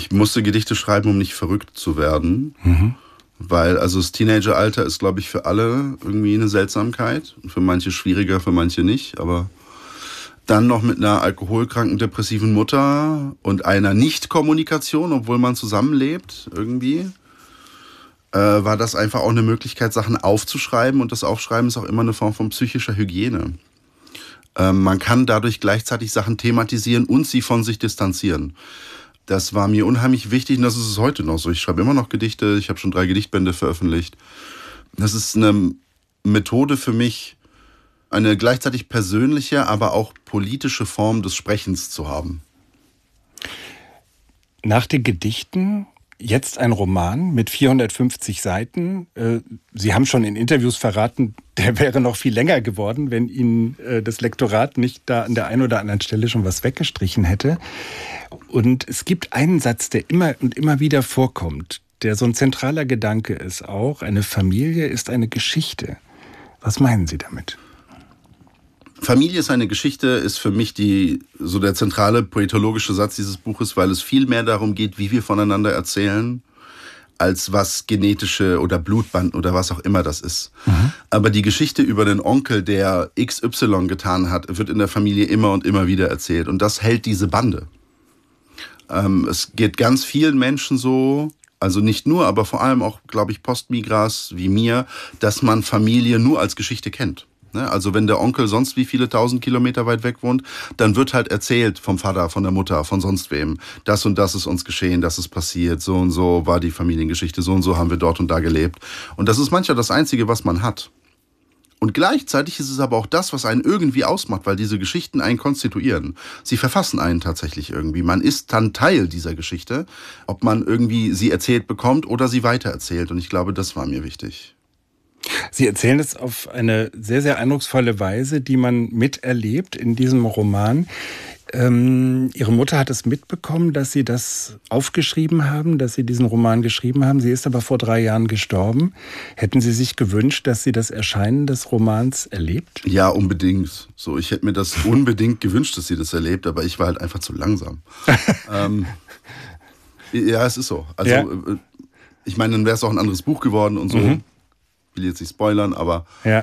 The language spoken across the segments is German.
Ich musste Gedichte schreiben, um nicht verrückt zu werden. Weil, also das Teenageralter ist, glaube ich, für alle irgendwie eine Seltsamkeit. Für manche schwieriger, für manche nicht. Aber dann noch mit einer alkoholkranken, depressiven Mutter und einer Nicht-Kommunikation, obwohl man zusammenlebt irgendwie, war das einfach auch eine Möglichkeit, Sachen aufzuschreiben. Und das Aufschreiben ist auch immer eine Form von psychischer Hygiene. Man kann dadurch gleichzeitig Sachen thematisieren und sie von sich distanzieren. Das war mir unheimlich wichtig und das ist es heute noch so. Ich schreibe immer noch Gedichte, ich habe schon 3 Gedichtbände veröffentlicht. Das ist eine Methode für mich, eine gleichzeitig persönliche, aber auch politische Form des Sprechens zu haben. Nach den Gedichten jetzt ein Roman mit 450 Seiten. Sie haben schon in Interviews verraten, der wäre noch viel länger geworden, wenn Ihnen das Lektorat nicht da an der einen oder anderen Stelle schon was weggestrichen hätte. Und es gibt einen Satz, der immer und immer wieder vorkommt, der so ein zentraler Gedanke ist auch. Eine Familie ist eine Geschichte. Was meinen Sie damit? Familie ist eine Geschichte, ist für mich so der zentrale poetologische Satz dieses Buches, weil es viel mehr darum geht, wie wir voneinander erzählen, als was genetische oder Blutbanden oder was auch immer das ist. Aber die Geschichte über den Onkel, der XY getan hat, wird in der Familie immer und immer wieder erzählt. Und das hält diese Bande. Es geht ganz vielen Menschen so, also nicht nur, aber vor allem auch, glaube ich, Postmigras wie mir, dass man Familie nur als Geschichte kennt. Also wenn der Onkel sonst wie viele 1000 Kilometer weit weg wohnt, dann wird halt erzählt vom Vater, von der Mutter, von sonst wem. Das und das ist uns geschehen, das ist passiert, so und so war die Familiengeschichte, so und so haben wir dort und da gelebt. Und das ist manchmal das Einzige, was man hat. Und gleichzeitig ist es aber auch das, was einen irgendwie ausmacht, weil diese Geschichten einen konstituieren. Sie verfassen einen tatsächlich irgendwie. Man ist dann Teil dieser Geschichte, ob man irgendwie sie erzählt bekommt oder sie weitererzählt. Und ich glaube, das war mir wichtig. Sie erzählen es auf eine sehr, sehr eindrucksvolle Weise, die man miterlebt in diesem Roman. Ihre Mutter hat es mitbekommen, dass Sie das aufgeschrieben haben, dass Sie diesen Roman geschrieben haben. Sie ist aber vor 3 Jahren gestorben. Hätten Sie sich gewünscht, dass sie das Erscheinen des Romans erlebt? Ja, unbedingt. So, ich hätte mir das unbedingt gewünscht, dass sie das erlebt, aber ich war halt einfach zu langsam. Ja, es ist so. Also, ja. Ich meine, dann wäre es auch ein anderes Buch geworden und so. Ich will jetzt nicht spoilern, aber ja.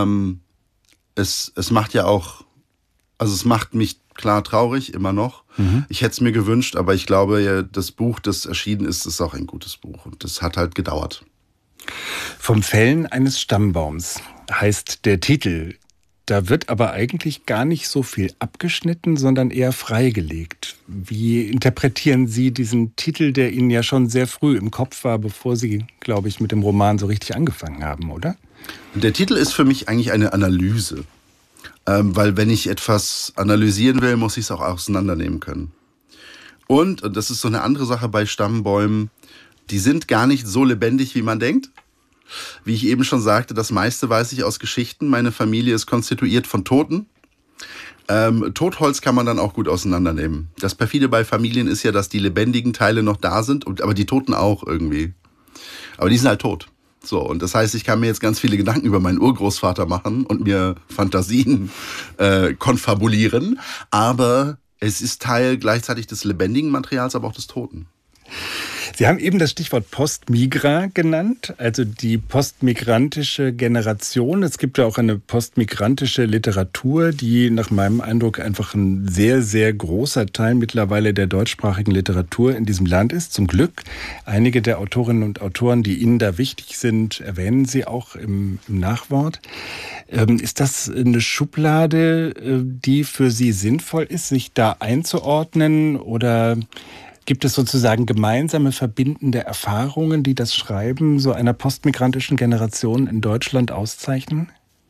Es macht ja auch, also es macht mich klar traurig, immer noch. Ich hätte es mir gewünscht, aber ich glaube, das Buch, das erschienen ist, ist auch ein gutes Buch. Und das hat halt gedauert. Vom Fällen eines Stammbaums heißt der Titel. Da wird aber eigentlich gar nicht so viel abgeschnitten, sondern eher freigelegt. Wie interpretieren Sie diesen Titel, der Ihnen ja schon sehr früh im Kopf war, bevor Sie, glaube ich, mit dem Roman so richtig angefangen haben, oder? Der Titel ist für mich eigentlich eine Analyse. Weil wenn ich etwas analysieren will, muss ich es auch auseinandernehmen können. Und das ist so eine andere Sache bei Stammbäumen, die sind gar nicht so lebendig, wie man denkt. Wie ich eben schon sagte, das meiste weiß ich aus Geschichten. Meine Familie ist konstituiert von Toten. Totholz kann man dann auch gut auseinandernehmen. Das perfide bei Familien ist ja, dass die lebendigen Teile noch da sind, aber die Toten auch irgendwie. Aber die sind halt tot. So, und das heißt, ich kann mir jetzt ganz viele Gedanken über meinen Urgroßvater machen und mir Fantasien konfabulieren, aber es ist Teil gleichzeitig des lebendigen Materials, aber auch des Toten. Sie haben eben das Stichwort Postmigra genannt, also die postmigrantische Generation. Es gibt ja auch eine postmigrantische Literatur, die nach meinem Eindruck einfach ein sehr, sehr großer Teil mittlerweile der deutschsprachigen Literatur in diesem Land ist. Zum Glück. Einige der Autorinnen und Autoren, die Ihnen da wichtig sind, erwähnen Sie auch im Nachwort. Ist das eine Schublade, die für Sie sinnvoll ist, sich da einzuordnen, oder gibt es sozusagen gemeinsame verbindende Erfahrungen, die das Schreiben so einer postmigrantischen Generation in Deutschland auszeichnen?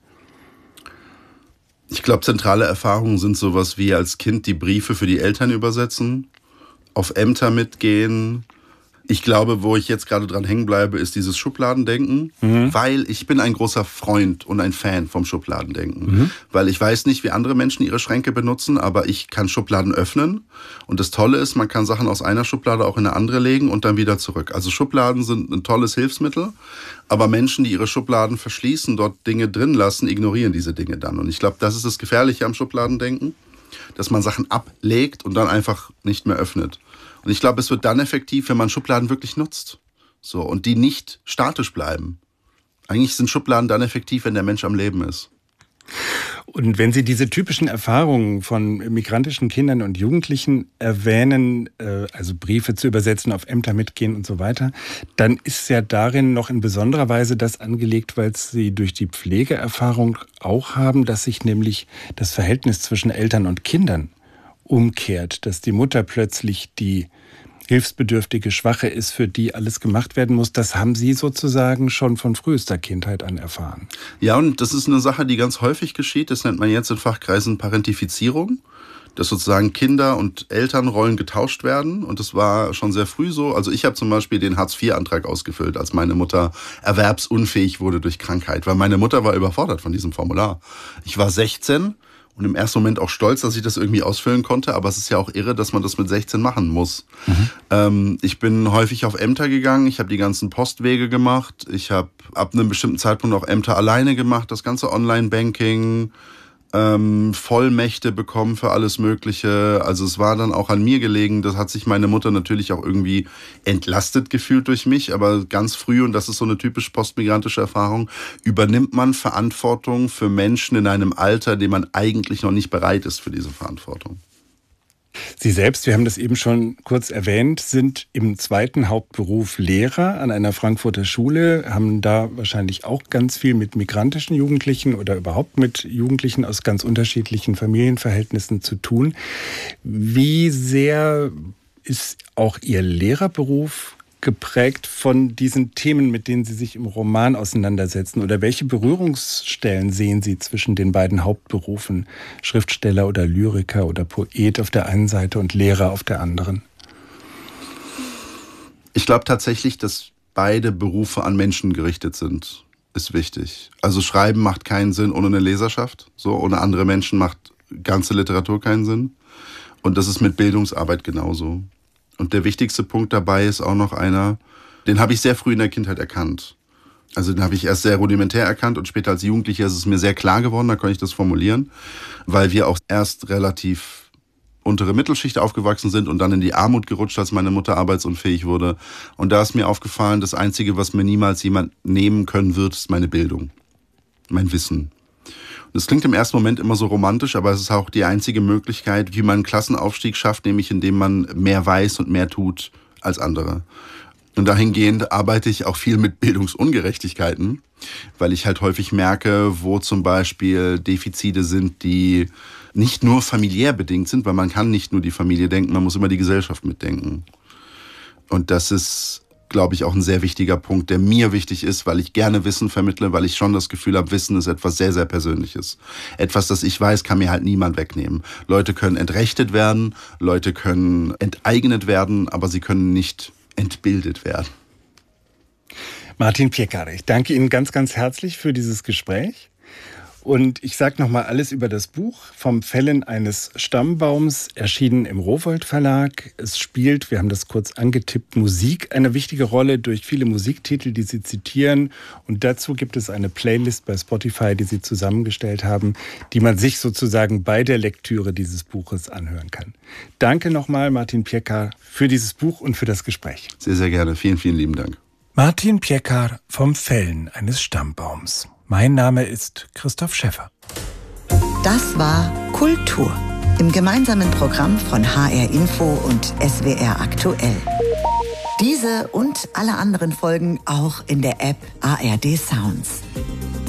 Ich glaube, zentrale Erfahrungen sind sowas wie als Kind die Briefe für die Eltern übersetzen, auf Ämter mitgehen. Ich glaube, wo ich jetzt gerade dran hängen bleibe, ist dieses Schubladendenken, weil ich bin ein großer Freund und ein Fan vom Schubladendenken. Weil ich weiß nicht, wie andere Menschen ihre Schränke benutzen, aber ich kann Schubladen öffnen. Und das Tolle ist, man kann Sachen aus einer Schublade auch in eine andere legen und dann wieder zurück. Also Schubladen sind ein tolles Hilfsmittel, aber Menschen, die ihre Schubladen verschließen, dort Dinge drin lassen, ignorieren diese Dinge dann. Und ich glaube, das ist das Gefährliche am Schubladendenken, dass man Sachen ablegt und dann einfach nicht mehr öffnet. Und ich glaube, es wird dann effektiv, wenn man Schubladen wirklich nutzt. So, und die nicht statisch bleiben. Eigentlich sind Schubladen dann effektiv, wenn der Mensch am Leben ist. Und wenn Sie diese typischen Erfahrungen von migrantischen Kindern und Jugendlichen erwähnen, also Briefe zu übersetzen, auf Ämter mitgehen und so weiter, dann ist ja darin noch in besonderer Weise das angelegt, weil Sie durch die Pflegeerfahrung auch haben, dass sich nämlich das Verhältnis zwischen Eltern und Kindern umkehrt, dass die Mutter plötzlich die hilfsbedürftige Schwache ist, für die alles gemacht werden muss. Das haben Sie sozusagen schon von frühester Kindheit an erfahren. Ja, und das ist eine Sache, die ganz häufig geschieht. Das nennt man jetzt in Fachkreisen Parentifizierung, dass sozusagen Kinder- und Elternrollen getauscht werden. Und das war schon sehr früh so. Also ich habe zum Beispiel den Hartz-IV-Antrag ausgefüllt, als meine Mutter erwerbsunfähig wurde durch Krankheit, weil meine Mutter war überfordert von diesem Formular. Ich war 16 und im ersten Moment auch stolz, dass ich das irgendwie ausfüllen konnte. Aber es ist ja auch irre, dass man das mit 16 machen muss. Ich bin häufig auf Ämter gegangen. Ich habe die ganzen Postwege gemacht. Ich habe ab einem bestimmten Zeitpunkt auch Ämter alleine gemacht. Das ganze Online-Banking, Vollmächte bekommen für alles Mögliche. Also es war dann auch an mir gelegen. Das hat sich meine Mutter natürlich auch irgendwie entlastet gefühlt durch mich. Aber ganz früh, und das ist so eine typisch postmigrantische Erfahrung, übernimmt man Verantwortung für Menschen in einem Alter, in dem man eigentlich noch nicht bereit ist für diese Verantwortung. Sie selbst, wir haben das eben schon kurz erwähnt, sind im zweiten Hauptberuf Lehrer an einer Frankfurter Schule, haben da wahrscheinlich auch ganz viel mit migrantischen Jugendlichen oder überhaupt mit Jugendlichen aus ganz unterschiedlichen Familienverhältnissen zu tun. Wie sehr ist auch Ihr Lehrerberuf geprägt von diesen Themen, mit denen Sie sich im Roman auseinandersetzen? Oder welche Berührungsstellen sehen Sie zwischen den beiden Hauptberufen, Schriftsteller oder Lyriker oder Poet auf der einen Seite und Lehrer auf der anderen? Ich glaube tatsächlich, dass beide Berufe an Menschen gerichtet sind, ist wichtig. Also Schreiben macht keinen Sinn ohne eine Leserschaft. So, ohne andere Menschen macht ganze Literatur keinen Sinn. Und das ist mit Bildungsarbeit genauso. Und der wichtigste Punkt dabei ist auch noch einer, den habe ich sehr früh in der Kindheit erkannt. Also den habe ich erst sehr rudimentär erkannt und später als Jugendlicher ist es mir sehr klar geworden, da konnte ich das formulieren, weil wir auch erst relativ untere Mittelschicht aufgewachsen sind und dann in die Armut gerutscht, als meine Mutter arbeitsunfähig wurde. Und da ist mir aufgefallen, das Einzige, was mir niemals jemand nehmen können wird, ist meine Bildung, mein Wissen. Das klingt im ersten Moment immer so romantisch, aber es ist auch die einzige Möglichkeit, wie man einen Klassenaufstieg schafft, nämlich indem man mehr weiß und mehr tut als andere. Und dahingehend arbeite ich auch viel mit Bildungsungerechtigkeiten, weil ich halt häufig merke, wo zum Beispiel Defizite sind, die nicht nur familiär bedingt sind, weil man kann nicht nur die Familie denken, man muss immer die Gesellschaft mitdenken. Und das ist, glaube ich, auch ein sehr wichtiger Punkt, der mir wichtig ist, weil ich gerne Wissen vermittle, weil ich schon das Gefühl habe, Wissen ist etwas sehr, sehr Persönliches. Etwas, das ich weiß, kann mir halt niemand wegnehmen. Leute können entrechtet werden, Leute können enteignet werden, aber sie können nicht entbildet werden. Martin Piekar, ich danke Ihnen ganz, ganz herzlich für dieses Gespräch. Und ich sage nochmal alles über das Buch Vom Fällen eines Stammbaums, erschienen im Rowohlt Verlag. Es spielt, wir haben das kurz angetippt, Musik eine wichtige Rolle durch viele Musiktitel, die Sie zitieren. Und dazu gibt es eine Playlist bei Spotify, die Sie zusammengestellt haben, die man sich sozusagen bei der Lektüre dieses Buches anhören kann. Danke nochmal, Martin Piekar, für dieses Buch und für das Gespräch. Sehr, sehr gerne. Vielen, vielen lieben Dank. Martin Piekar, Vom Fällen eines Stammbaums. Mein Name ist Christoph Schäffer. Das war Kultur im gemeinsamen Programm von HR Info und SWR Aktuell. Diese und alle anderen Folgen auch in der App ARD Sounds.